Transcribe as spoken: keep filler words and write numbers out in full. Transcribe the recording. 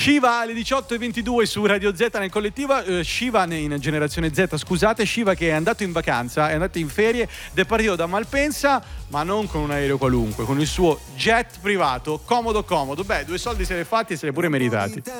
Shiva alle diciotto e ventidue su Radio Z nel collettivo. eh, Shiva in generazione Z, scusate. Shiva che è andato in vacanza, è andato in ferie ed è partito da Malpensa, ma non con un aereo qualunque, con il suo jet privato, comodo comodo. Beh, due soldi se li è fatti e se li è pure meritati.